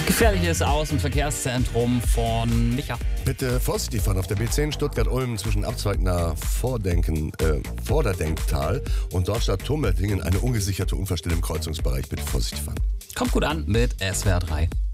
Gefährliches Außenverkehrszentrum von Micha. Bitte vorsichtig fahren auf der B10 Stuttgart-Ulm zwischen Abzweig nach Vorderdenktal und Dorstadt-Turmerdingen eine ungesicherte Unfallstelle im Kreuzungsbereich. Bitte vorsichtig fahren. Kommt gut an mit SWR 3.